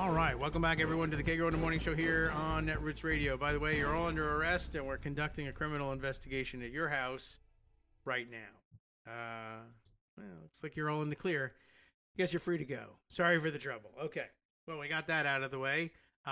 All right, welcome back, everyone, to the Kegro in the Morning Show here on Netroots Radio. By the way, you're all under arrest, and we're conducting a criminal investigation at your house right now. Well, looks like you're all in the clear. I guess you're free to go. Sorry for the trouble. Okay, well, we got that out of the way.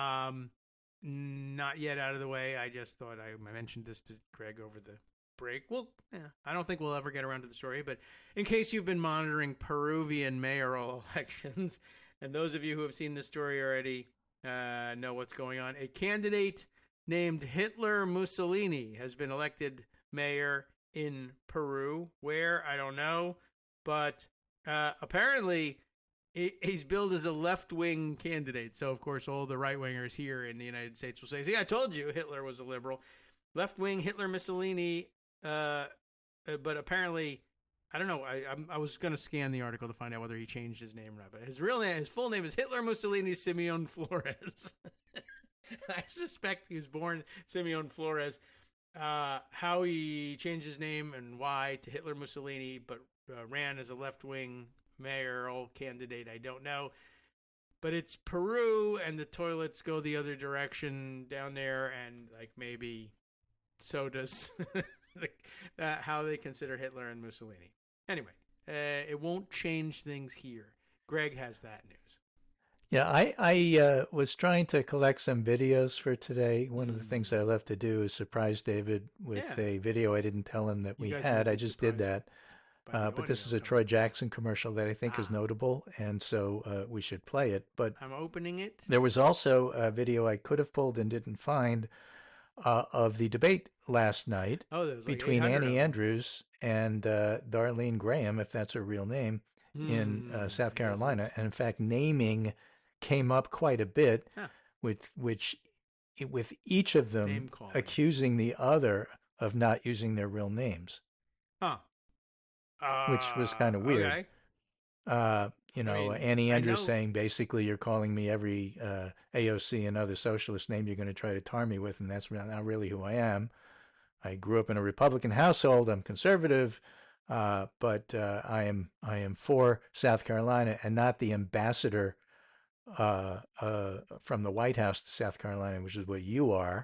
Not yet out of the way. I just thought I mentioned this to Greg over the break. Well, I don't think we'll ever get around to the story, but in case you've been monitoring Peruvian mayoral elections, and those of you who have seen this story already know what's going on. A candidate named Hitler Mussolini has been elected mayor in Peru. Where? I don't know. But apparently he's billed as a left-wing candidate. So, of course, all the right-wingers here in the United States will say, see, I told you Hitler was a liberal. Left-wing Hitler Mussolini, but apparently... I don't know. I was going to scan the article to find out whether he changed his name or not. But his full name is Hitler Mussolini Simeon Flores. I suspect he was born Simeon Flores. How he changed his name and why to Hitler Mussolini, but ran as a left-wing mayoral candidate, I don't know. But it's Peru, and the toilets go the other direction down there, and like maybe so does how they consider Hitler and Mussolini. Anyway, it won't change things here. Greg has that news. Yeah, I was trying to collect some videos for today. One of the things I love to do is surprise David with a video I didn't tell him that we had. I just did that. But this is a Troy Jackson commercial that I think is notable, and so we should play it. But I'm opening it. There was also a video I could have pulled and didn't find of the debate last night between Annie Andrews and Darlene Graham, if that's her real name, in South Carolina. And in fact, naming came up quite a bit, with each of them accusing the other of not using their real names, which was kind of weird. Okay. Annie Andrews saying basically you're calling me every AOC and other socialist name you're going to try to tar me with, and that's not really who I am. I grew up in a Republican household. I'm conservative, but I am for South Carolina and not the ambassador from the White House to South Carolina, which is what you are.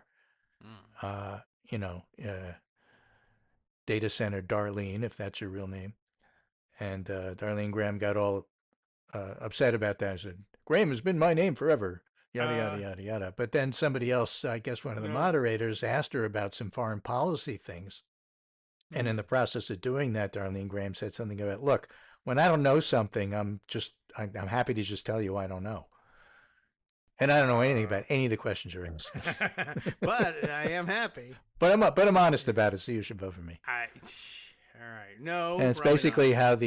Data center Darlene, if that's your real name. And Darlene Graham got all upset about that. I said, Graham has been my name forever. Yada, yada, yada, yada. But then somebody else, I guess one of the moderators, asked her about some foreign policy things. And in the process of doing that, Darlene Graham said something about, look, when I don't know something, I'm happy to just tell you I don't know. And I don't know anything about any of the questions you're asking. But I am happy. But I'm honest about it, so you should vote for me. All right. No. And it's basically how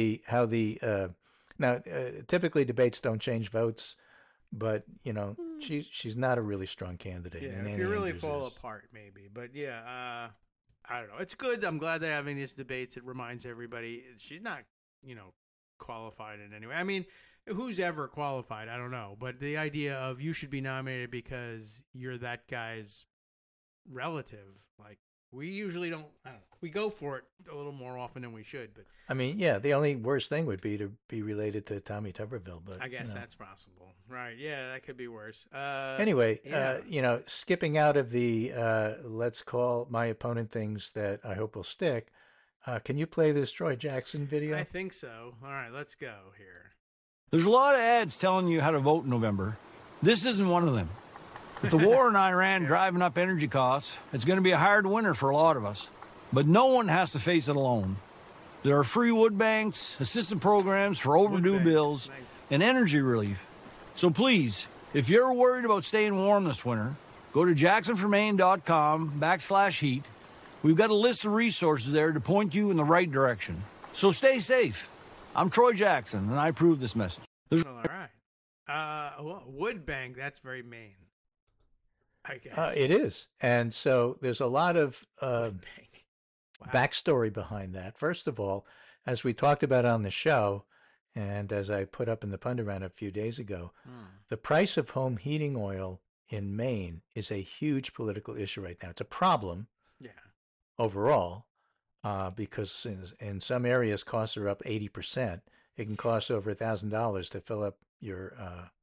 typically debates don't change votes, but she's not a really strong candidate. Yeah, if you really fall apart, maybe. But yeah, I don't know. It's good. I'm glad they're having these debates. It reminds everybody she's not, qualified in any way. I mean, who's ever qualified? I don't know. But the idea of you should be nominated because you're that guy's relative, like, we usually don't. I don't know. We go for it a little more often than we should, but I mean, yeah, the only worst thing would be to be related to Tommy Tuberville, but I guess that's possible, right? Yeah, that could be worse. Anyway, skipping out of the let's call my opponent things that I hope will stick. Can you play this Troy Jackson video? I think so. All right, let's go here. There's a lot of ads telling you how to vote in November. This isn't one of them. With the war in Iran driving up energy costs, it's going to be a hard winter for a lot of us. But no one has to face it alone. There are free wood banks, assistance programs for overdue bills, and energy relief. So please, if you're worried about staying warm this winter, go to jacksonformaine.com/heat. We've got a list of resources there to point you in the right direction. So stay safe. I'm Troy Jackson, and I approve this message. All right. Wood bank, that's very Maine. I guess. It is. And so there's a lot of backstory behind that. First of all, as we talked about on the show, and as I put up in the Pundit Round a few days ago, the price of home heating oil in Maine is a huge political issue right now. It's a problem overall because in some areas costs are up 80%. It can cost over $1,000 to fill up your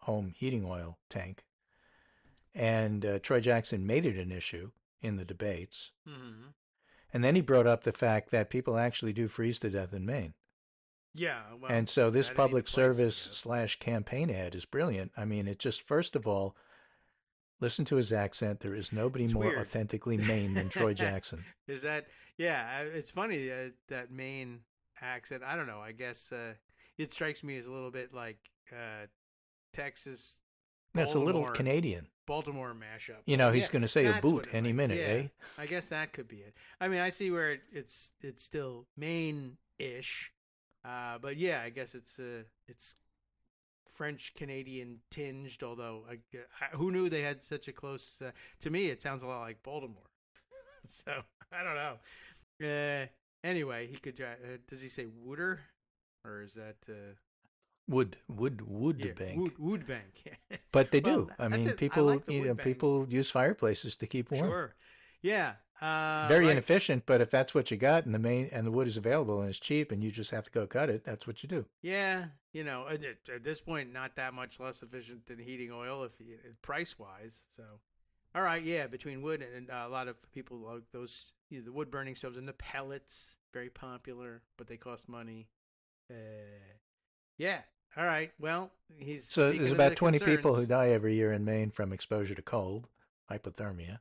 home heating oil tank. And Troy Jackson made it an issue in the debates. Mm-hmm. And then he brought up the fact that people actually do freeze to death in Maine. Yeah. Well, And so this that'd be the public place, service I guess. slash campaign ad is brilliant. I mean, it just, first of all, listen to his accent. There is nobody It's more weird. authentically Maine than Troy Jackson. Is that? Yeah, it's funny that Maine accent. I don't know. I guess it strikes me as a little bit like Texas, That's a little Baltimore. Canadian. Baltimore mashup. You know, he's Yeah, going to say a that's boot what it any might- minute, yeah, eh? I guess that could be it. I mean, I see where it's still Maine-ish, but yeah, I guess it's French Canadian tinged. Although, who knew they had such a close? To me, it sounds a lot like Baltimore. So I don't know. Anyway, he could. Does he say Wooder, or is that? Wood Yeah, bank. Wood Bank. But they Well, do. I that's mean, it. I people, like the you wood know, bank. people use fireplaces to keep warm. Sure. Yeah. Very right. inefficient, but if that's what you got and the wood is available and it's cheap and you just have to go cut it, that's what you do. Yeah, at this point, not that much less efficient than heating oil, price wise. So, all right, yeah, between wood and a lot of people like those, the wood burning stoves and the pellets, very popular, but they cost money. Yeah, all right. Well, So speaking there's of about the 20 people who concerns. die every year in Maine from exposure to cold, hypothermia.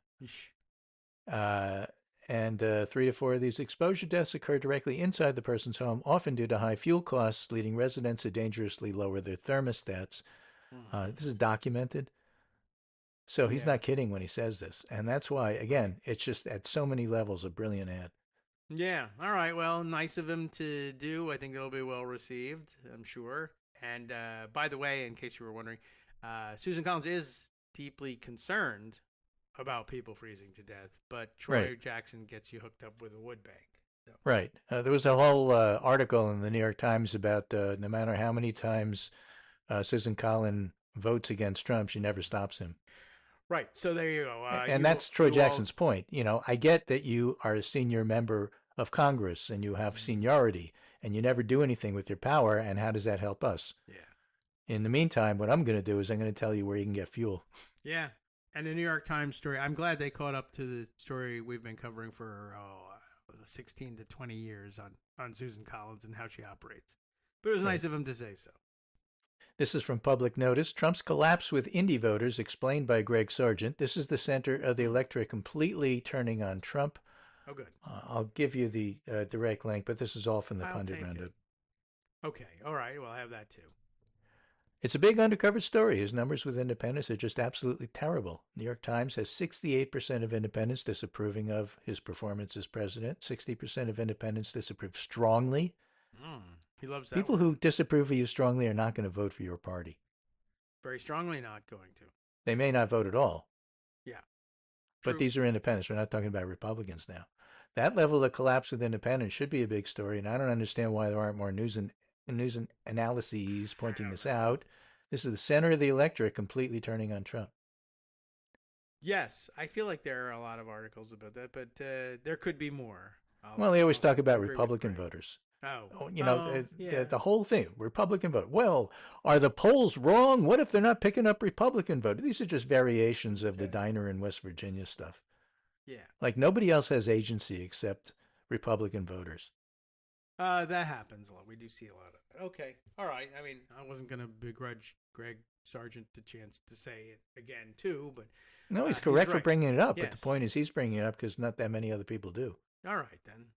And 3 to 4 of these exposure deaths occur directly inside the person's home, often due to high fuel costs, leading residents to dangerously lower their thermostats. This is documented. So he's Yeah. not kidding when he says this. And that's why, again, it's just at so many levels a brilliant ad. Yeah. All right. Well, nice of him to do. I think it'll be well received, I'm sure. And by the way, in case you were wondering, Susan Collins is deeply concerned about people freezing to death, but Troy Right. Jackson gets you hooked up with a wood bank. So. Right. There was a whole article in the New York Times about no matter how many times Susan Collins votes against Trump, she never stops him. Right. So there you go. And that's Troy Jackson's point. You know, I get that you are a senior member of Congress and you have seniority and you never do anything with your power. And how does that help us? Yeah. In the meantime, what I'm going to do is I'm going to tell you where you can get fuel. Yeah. And the New York Times story, I'm glad they caught up to the story we've been covering for 16 to 20 years on Susan Collins and how she operates. But it was nice of him to say so. This is from Public Notice. Trump's collapse with indie voters explained by Greg Sargent. This is the center of the electorate completely turning on Trump. Oh, good. I'll give you the direct link, but this is all from the I'll Pundit take Roundup. it. Okay. All right. Well, I have that too. It's a big undercover story. His numbers with independents are just absolutely terrible. New York Times has 68% of independents disapproving of his performance as president. 60% of independents disapprove strongly. He loves that. People word. who disapprove of you strongly are not going to vote for your party. Very strongly not going to. They may not vote at all. Yeah. But True. these are independents. We're not talking about Republicans now. That level of collapse with independents should be a big story, and I don't understand why there aren't more news and analyses pointing this out. This is the center of the electorate completely turning on Trump. Yes, I feel like there are a lot of articles about that, but there could be more. Well, they always talk about agree with Republican Greg. voters. Oh, You know, yeah. the whole thing, Republican vote. Well, are the polls wrong? What if they're not picking up Republican vote? These are just variations of the diner in West Virginia stuff. Yeah. Like nobody else has agency except Republican voters. That happens a lot. We do see a lot of it. Okay. All right. I mean, I wasn't going to begrudge Greg Sargent the chance to say it again, too, but No, he's he's correct for right. bringing it up. But Yes. the point is he's bringing it up because not that many other people do. all right then.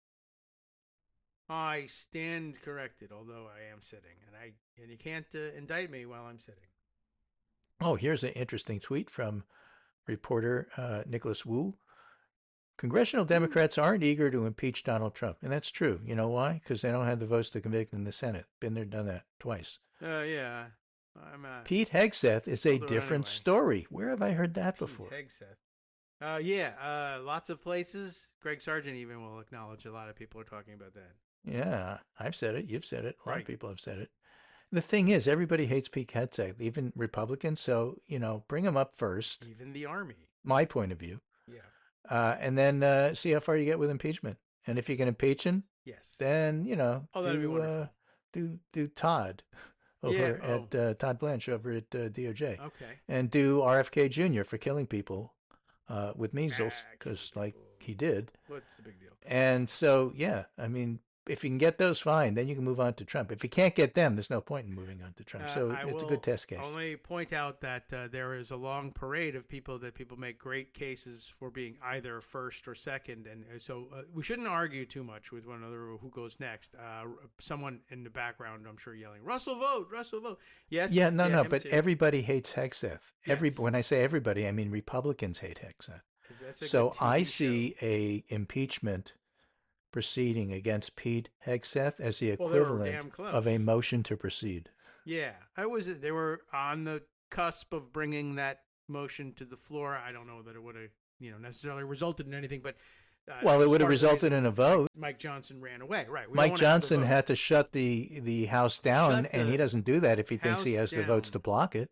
I stand corrected, although I am sitting, and you can't indict me while I'm sitting. Oh, here's an interesting tweet from reporter Nicholas Wu. Congressional Democrats aren't eager to impeach Donald Trump. And that's true. You know why? Because they don't have the votes to convict in the Senate. Been there, done that twice. Yeah. I'm Pete Hegseth is a We'll do it different anyway. story. Where have I heard that Pete before? Hegseth. Yeah, lots of places. Greg Sargent even will acknowledge a lot of people are talking about that. Yeah, I've said it. You've said it. A lot Right. of people have said it. The thing is, everybody hates Pete Hegseth, even Republicans. So, bring him up first. Even the Army. My point of view. Yeah. And then see how far you get with impeachment. And if you can impeach him, Yes. then, Oh, that'd be wonderful. do Todd. over Yeah, at Todd Blanche over at DOJ, Okay. and do RFK Jr. for killing people with measles, because Killing like people. he did. What's the big deal? And so, yeah, I mean, if you can get those, fine. Then you can move on to Trump. If you can't get them, there's no point in moving on to Trump. So I it's a will good test case. only point out that there is a long parade of people make great cases for being either first or second, and so we shouldn't argue too much with one another who goes next. Someone in the background, I'm sure, yelling, "Russell vote, Russell vote." Yes. Yeah, no, him but too. everybody hates Hegseth. Yes. When I say everybody, I mean Republicans hate Hegseth. That's a So good TV I show. see a impeachment proceeding against Pete Hegseth as the Well, they were equivalent damn close. of a motion to proceed. Yeah, they were on the cusp of bringing that motion to the floor. I don't know that it would have, necessarily resulted in anything, but Well, it would have as far as the resulted in a vote. Mike Johnson ran away. Right. We don't Mike wanna have a Johnson vote. had to shut the House down, Shut and the he doesn't do that if he thinks he House has the votes down. to block it.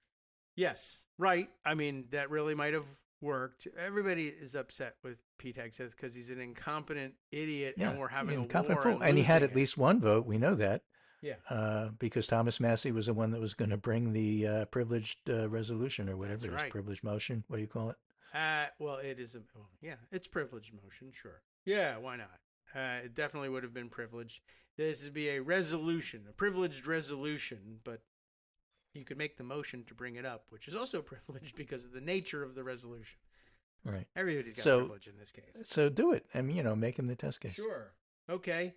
Yes, right. I mean, that really might have worked. Everybody is upset with Pete Hegseth because he's an incompetent idiot, Yeah, and we're having a incompetent war. fool. And he had losing at least one vote. We know that. Yeah. Because Thomas Massey was the one that was going to bring the privileged resolution or whatever That's it is, right. privileged motion. What do you call it? Well, it is it's privileged motion, sure. Yeah, why not? It definitely would have been privileged. This would be a resolution, a privileged resolution, but you could make the motion to bring it up, which is also privileged because of the nature of the resolution. Right. Everybody's got So- privilege in this case. So do it. I mean, make him the test case. Sure. Okay.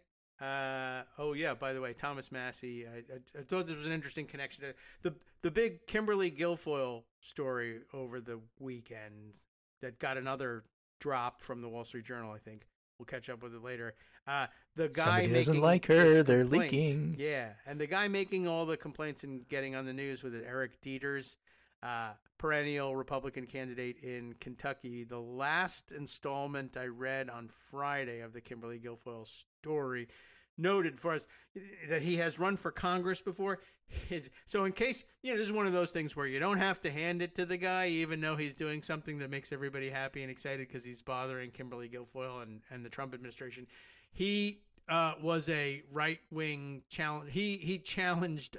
Oh yeah. By the way, Thomas Massey. I thought this was an interesting connection to the big Kimberly Guilfoyle story over the weekend that got another drop from the Wall Street Journal. I think we'll catch up with it later. The guy Somebody doesn't making like this her. They're complaint- leaking. Yeah, and the guy making all the complaints and getting on the news with it, Eric Dieters, perennial Republican candidate in Kentucky. The last installment I read on Friday of the Kimberly Guilfoyle story noted for us that he has run for Congress before. So in case, this is one of those things where you don't have to hand it to the guy, even though he's doing something that makes everybody happy and excited because he's bothering Kimberly Guilfoyle and the Trump administration. He was a right-wing challenge. He challenged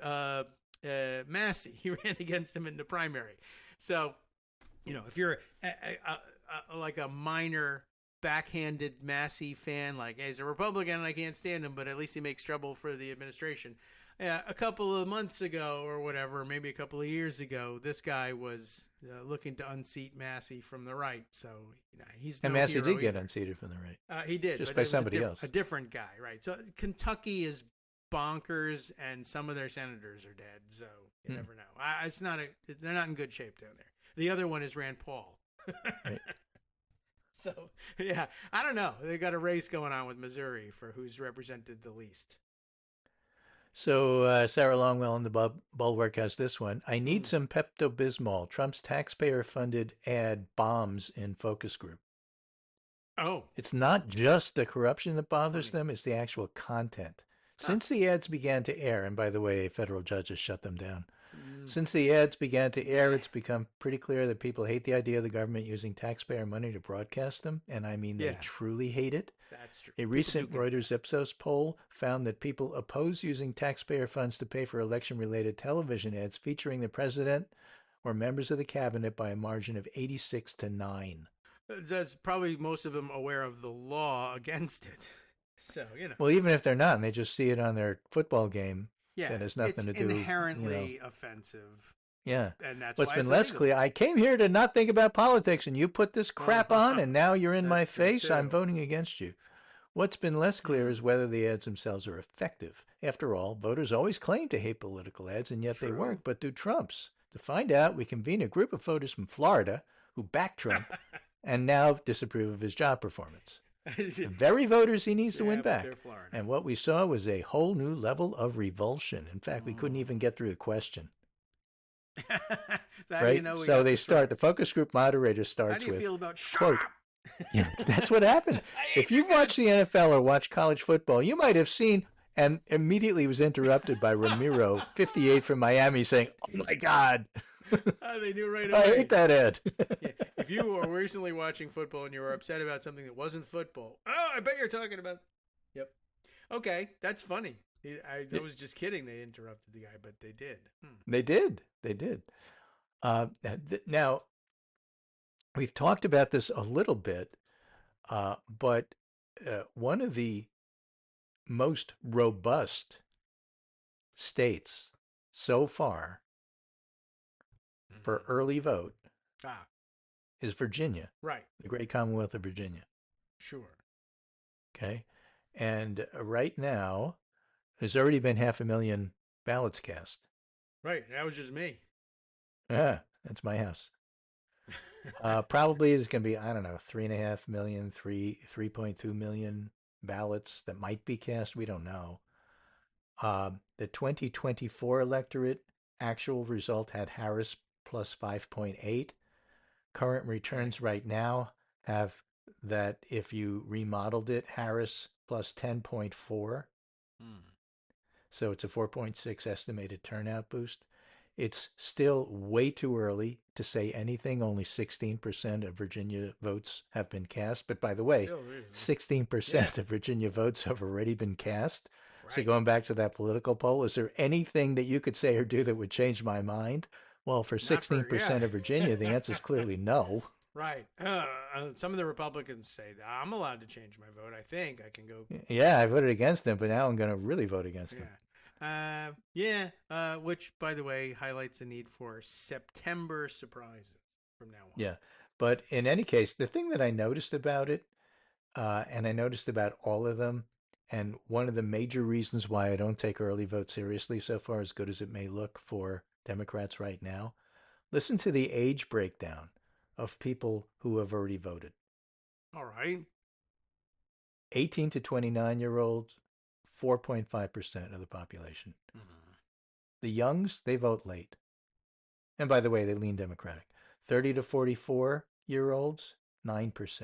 Massey. He ran against him in the primary. So, if you're like a minor backhanded Massey fan, like, hey, he's a Republican and I can't stand him, but at least he makes trouble for the administration. A couple of months ago or whatever, maybe a couple of years ago, this guy was looking to unseat Massey from the right. So, he's no And Massey hero did get either. unseated from the right. He did. Just but by it was somebody else. A different guy, right? So Kentucky is bonkers, and some of their senators are dead. So you never know. They're not in good shape down there. The other one is Rand Paul. Right. So yeah, I don't know. They got a race going on with Missouri for who's represented the least. So Sarah Longwell in the Bulwark has this one. I need some Pepto-Bismol. Trump's taxpayer-funded ad bombs in focus group. Oh, It's not just the corruption that bothers them, it's the actual content. Since the ads began to air, and by the way, a federal judge has shut them down. Since the ads began to air, it's become pretty clear that people hate the idea of the government using taxpayer money to broadcast them. And I mean, they Yeah. truly hate it. that's true. A recent Reuters Ipsos poll found that people oppose using taxpayer funds to pay for election-related television ads featuring the president or members of the cabinet by a margin of 86-9. That's probably most of them aware of the law against it. So Well, even if they're not, and they just see it on their football game, yeah, that has nothing it's to do. inherently offensive, Yeah. and that's What's why been it's less illegal. clear, I came here to not think about politics, and you put this crap on, and now you're in my That's true, face. I'm too. voting against you. What's been less clear is whether the ads themselves are effective. After all, voters always claim to hate political ads, and yet they True. work, but do Trump's. To find out, we convene a group of voters from Florida who back Trump and now disapprove of his job performance. The very voters he needs to win but back. they're Florida. And what we saw was a whole new level of revulsion. In fact, we couldn't even get through the question. How do Right? you know we So got they this start, right? the focus group moderator How starts do you with, feel about quote, Schwab? yeah, that's what happened. If you've watched the NFL or watched college football, you might have seen, and immediately was interrupted by Ramiro, 58 from Miami, saying, oh my God, They knew right I away. hate that ad. Yeah. If you were recently watching football and you were upset about something that wasn't football, oh, I bet you're talking about. Yep. Okay, that's funny. I was just kidding. They interrupted the guy, but they did. They did. They did. Now, we've talked about this a little bit, but one of the most robust states so far for early vote Ah, is Virginia, right. the great Commonwealth of Virginia. Sure. Okay. And right now, there's already been 500,000 ballots cast. Right. That was just me. Yeah, that's my house. Probably is going to be, I don't know, 3.5 million, 3.2 million ballots that might be cast. We don't know. The 2024 electorate actual result had Harris plus 5.8. Current returns right now have that if you remodeled it, Harris plus 10.4. So it's a 4.6 estimated turnout boost. It's still way too early to say anything. Only 16% of Virginia votes have been cast. But by the way, Still really. 16% of Virginia votes have already been cast. Right. So going back to that political poll, is there anything that you could say or do that would change my mind? Well, for 16% of Virginia, the answer is clearly no. Right. Some of the Republicans say that I'm allowed to change my vote. I think I can go. Yeah, I voted against them, but now I'm going to really vote against them. Which, by the way, highlights the need for September surprises from now on. Yeah. But in any case, the thing that I noticed about it, and I noticed about all of them, and one of the major reasons why I don't take early vote seriously so far, as good as it may look for Democrats right now, listen to the age breakdown of people who have already voted. All right. 18 to 29-year-olds, 4.5% of the population. Mm-hmm. The youngs, they vote late. And by the way, they lean Democratic. 30 to 44-year-olds, 9%.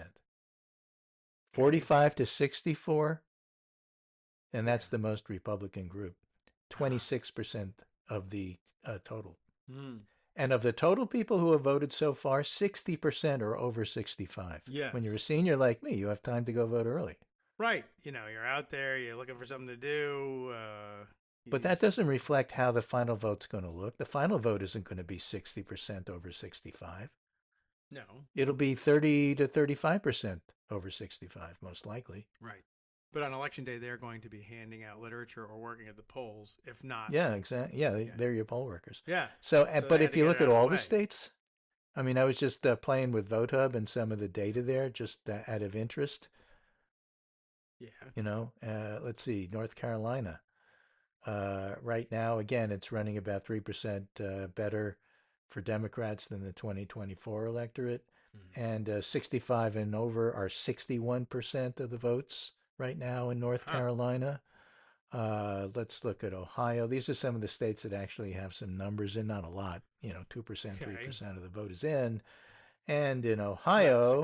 45 to 64, and that's the most Republican group, 26% of the total. Mm. And of the total people who have voted so far, 60% are over 65. Yes. When you're a senior like me, you have time to go vote early. Right. You're out there, you're looking for something to do. But that doesn't reflect how the final vote's going to look. The final vote isn't going to be 60% over 65. No. It'll be 30 to 35% over 65, most likely. Right. But on election day, they're going to be handing out literature or working at the polls. If not. Yeah, exactly. Yeah, they're your poll workers. Yeah. So they but had if to you get look it at out of all the the way. states, I mean, I was just playing with VoteHub and some of the data there, just out of interest. Yeah. Let's see, North Carolina. Right now, again, it's running about 3% better for Democrats than the 2024 electorate. Mm-hmm. And 65 and over are 61% of the votes right now in North Carolina. Let's look at Ohio. These are some of the states that actually have some numbers in, not a lot, 2%, 3% of the vote is in. And in Ohio,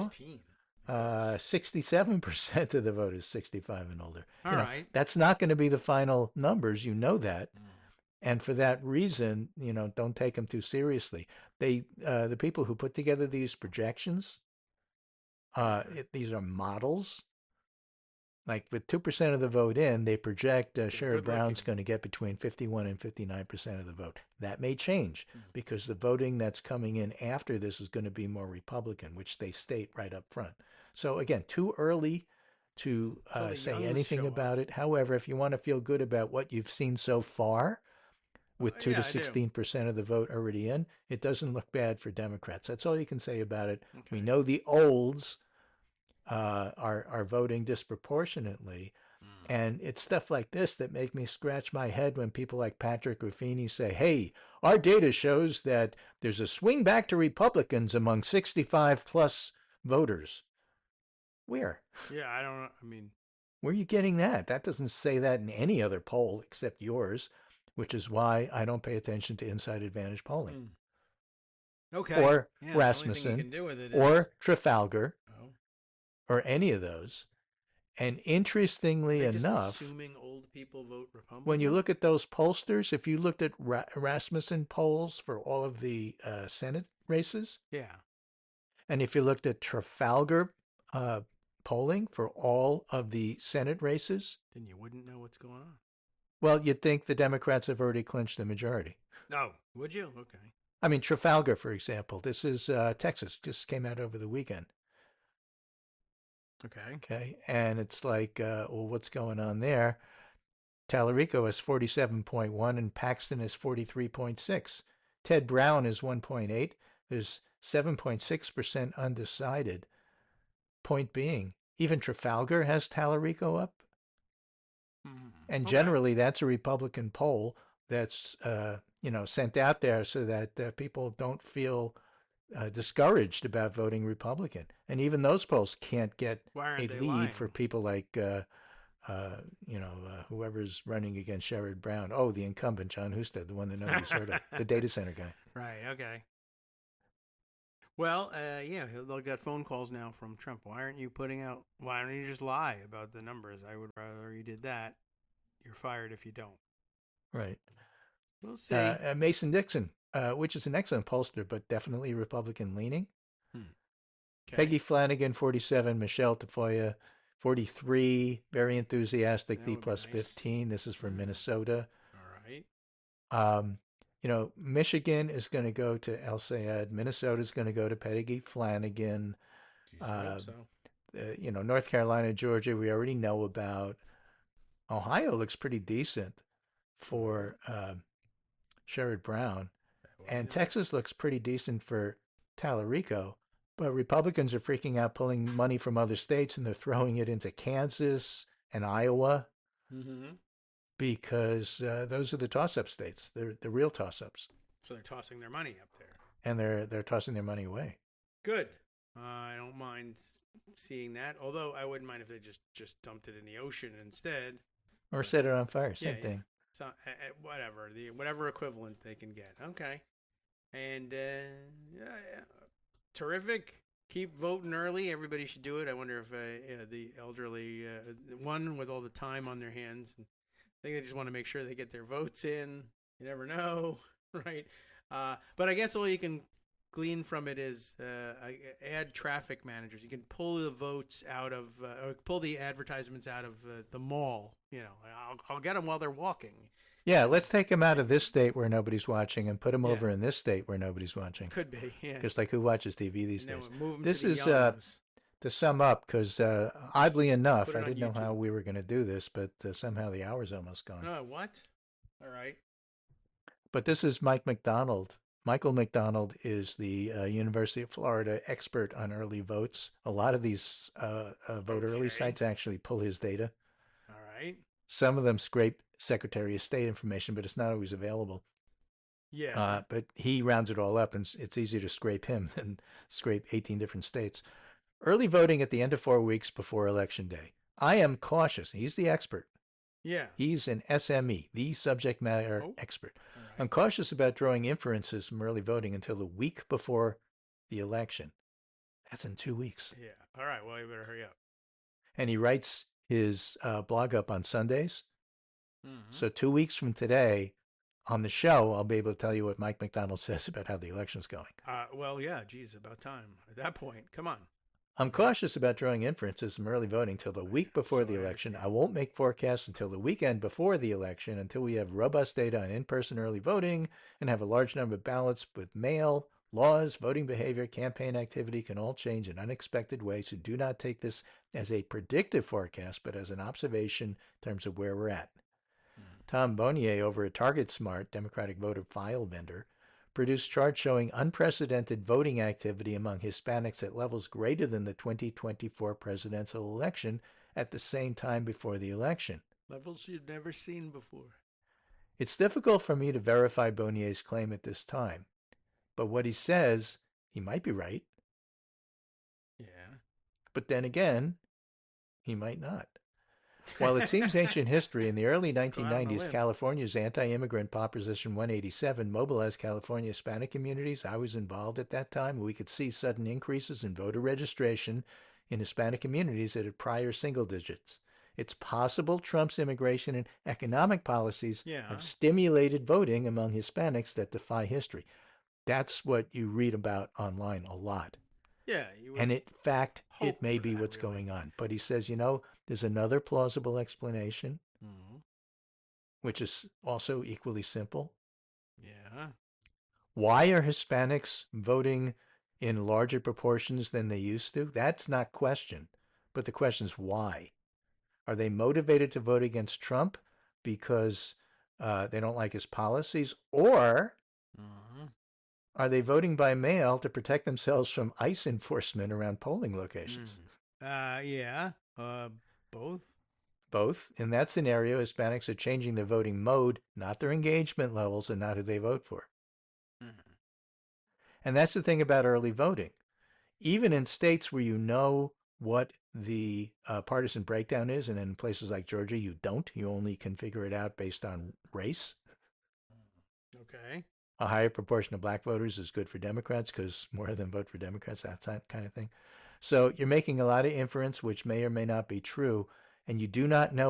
67% of the vote is 65 and older. All right. That's not going to be the final numbers. You know that. And for that reason, don't take them too seriously. The people who put together these projections, these are models. Like with 2% of the vote in, they project Sherrod Brown's going to get between 51 and 59% of the vote. That may change because the voting that's coming in after this is going to be more Republican, which they state right up front. So again, too early to say anything about it. However, if you want to feel good about what you've seen so far, with 2 to 16% of the vote already in, it doesn't look bad for Democrats. That's all you can say about it. Okay. We know the olds are voting disproportionately. And it's stuff like this that make me scratch my head when people like Patrick Ruffini say, hey, our data shows that there's a swing back to Republicans among 65 plus voters. Where? Yeah, I don't know. I mean, where are you getting that? That doesn't say that in any other poll except yours, which is why I don't pay attention to Inside Advantage polling. Okay. Or Rasmussen, or Trafalgar, or any of those. And interestingly enough, assuming old people vote Republican? When you look at those pollsters, if you looked at Rasmussen polls for all of the Senate races, and if you looked at Trafalgar polling for all of the Senate races, then you wouldn't know what's going on. Well, you'd think the Democrats have already clinched the majority. Oh, would you? Okay. I mean, Trafalgar, for example. This is Texas, just came out over the weekend. Okay. Okay. And it's like, well, what's going on there? Tallarico is 47.1 and Paxton is 43.6. Ted Brown is 1.8. There's 7.6% undecided. Point being, even Trafalgar has Tallarico up. And generally, that's a Republican poll that's sent out there so that people don't feel discouraged about voting Republican. And even those polls can't get a lead lying? for people like whoever's running against Sherrod Brown. Oh, the incumbent, John Husted, the one that nobody's heard of, the data center guy. Right. Okay. Well, they'll get phone calls now from Trump. Why don't you just lie about the numbers? I would rather you did that. You're fired if you don't. Right. We'll see. Mason Dixon, which is an excellent pollster, but definitely Republican leaning. Okay. Peggy Flanagan, 47. Michelle Tafoya, 43. Very enthusiastic, That D would be plus nice. 15. This is from Minnesota. All right. Michigan is going to go to El Sayed. Minnesota is going to go to Peggy Flanagan. Geez, I hope so. North Carolina, Georgia, we already know about. Ohio looks pretty decent for Sherrod Brown. And Texas looks pretty decent for Tallarico. But Republicans are freaking out, pulling money from other states, and they're throwing it into Kansas and Iowa. Mm-hmm. Because those are the toss-up states. They're the real toss-ups. So they're tossing their money up there. And they're tossing their money away. Good. I don't mind seeing that. Although I wouldn't mind if they just dumped it in the ocean instead. Or set it on fire. Same thing. So whatever equivalent they can get. Okay. And terrific. Keep voting early. Everybody should do it. I wonder if the elderly, one with all the time on their hands, I think they just want to make sure they get their votes in. You never know, right? But I guess all you can glean from it is add traffic managers. You can pull the votes out of, or pull the advertisements out of the mall. I'll get them while they're walking. Yeah, let's take them out of this state where nobody's watching and put them over in this state where nobody's watching. Could be, yeah. Because who watches TV these days? This is to sum up, because oddly enough, I didn't know how we were going to do this, but somehow the hour's almost gone. Oh, what? All right. But this is Mike McDonald. Michael McDonald is the University of Florida expert on early votes. A lot of these vote early sites actually pull his data. All right. Some of them scrape Secretary of State information, but it's not always available. Yeah. But he rounds it all up, and it's easier to scrape him than scrape 18 different states. Early voting at the end of 4 weeks before Election Day. I am cautious. He's the expert. Yeah. He's an SME, the subject matter expert. Right. I'm cautious about drawing inferences from early voting until the week before the election. That's in 2 weeks. Yeah. All right. Well, you better hurry up. And he writes his blog up on Sundays. Mm-hmm. So 2 weeks from today, on the show, I'll be able to tell you what Mike McDonald says about how the election's going. Well, yeah. Geez, about time. At that point, come on. I'm cautious about drawing inferences from early voting till the week before the election. I won't make forecasts until the weekend before the election, until we have robust data on in-person early voting and have a large number of ballots with mail. Laws, voting behavior, campaign activity can all change in unexpected ways. So do not take this as a predictive forecast, but as an observation in terms of where we're at. Tom Bonnier over at TargetSmart, Democratic voter file vendor, produced charts showing unprecedented voting activity among Hispanics at levels greater than the 2024 presidential election at the same time before the election. Levels you've never seen before. It's difficult for me to verify Bonnier's claim at this time, but what he says, he might be right. Yeah. But then again, he might not. While it seems ancient history, in the early 1990s, California's anti-immigrant Proposition 187 mobilized California Hispanic communities. I was involved at that time. We could see sudden increases in voter registration in Hispanic communities that had prior single digits. It's possible Trump's immigration and economic policies have stimulated voting among Hispanics that defy history. That's what you read about online a lot. Yeah. And in fact, it may be what's going on. But he says, there's another plausible explanation. Mm-hmm. which is also equally simple. Yeah. Why are Hispanics voting in larger proportions than they used to? That's not questioned. But the question is why? Are they motivated to vote against Trump because they don't like his policies? Or are they voting by mail to protect themselves from ICE enforcement around polling locations? Yeah. Both. Both. In that scenario, Hispanics are changing their voting mode, not their engagement levels, and not who they vote for. And that's the thing about early voting. Even in states where you know what the partisan breakdown is, and in places like Georgia, you don't. You only can figure it out based on race. Okay. A higher proportion of black voters is good for Democrats because more of them vote for Democrats, that kind of thing. So you're making a lot of inference, which may or may not be true, and you do not know